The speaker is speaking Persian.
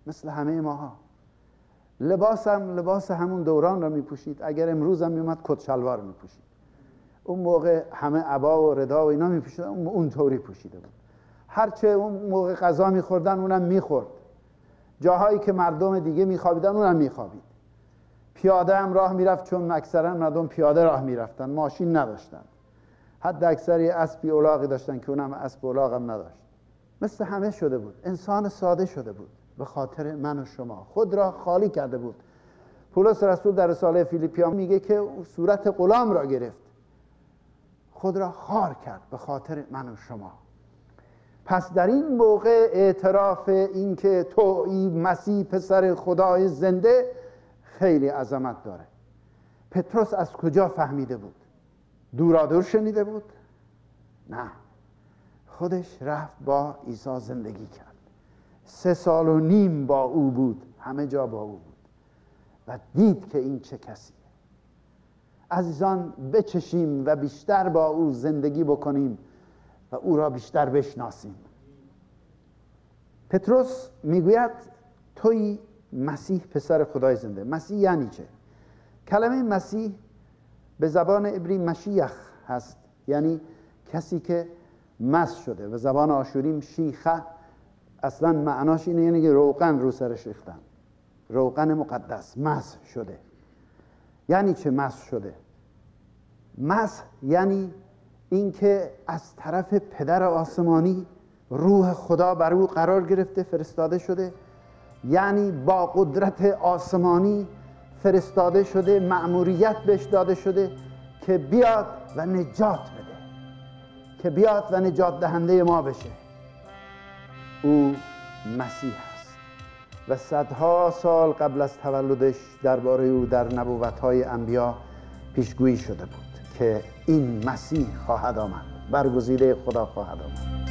مثل همه ماها. لباس همون دوران را میپوشید. اگر امروز هم میومد کت شلوار میپوشید. اون موقع همه عبا و ردا و اینا میپوشیدن، اون طوری پوشیده بود. هرچه اون موقع غذا میخوردن اونم میخورد. جاهایی که مردم دیگه میخوابیدن اونم میخوابید. پیاده هم راه میرفت، چون اکثرا مردم پیاده راه میرفتن، ماشین نداشتن. حد اکثری اسبی الاغی داشتن که اونم اسب الاغ هم نداشت. مثل همه شده بود. انسان ساده شده بود به خاطر من و شما. خود را خالی کرده بود. پولس رسول در رساله فیلیپیان میگه که صورت غلام را گرفت، خود را خوار کرد به خاطر من و شما. پس در این موقع اعتراف این که تویی مسیح پسر خدای زنده خیلی عظمت داره. پتروس از کجا فهمیده بود؟ دورادور شنیده بود؟ نه، خودش رفت با عیسی زندگی کرد. 3.5 سال با او بود، همه جا با او بود و دید که این چه کسیه. عزیزان بچشیم و بیشتر با او زندگی بکنیم و او را بیشتر بشناسیم. پتروس میگوید توی مسیح پسر خدای زنده. مسیح یعنی چه؟ کلمه مسیح به زبان عبری مشیخ هست، یعنی کسی که مس شده. و زبان آشوری شیخه اصلا معناش اینه، یعنی که روغن رو سرش ریختن، روغن مقدس، مس شده. یعنی چه مس شده؟ مس یعنی اینکه از طرف پدر آسمانی روح خدا بر او قرار گرفته، فرستاده شده. یعنی با قدرت آسمانی فرستاده شده، مأموریت بهش داده شده که بیاد و نجات بده، که بیاد و نجات دهنده ما بشه. او مسیح است و صدها سال قبل از تولدش درباره او در نبوت‌های انبیا پیشگویی شده بود که این مسیح خواهد آمد، برگزیده خدا خواهد آمد.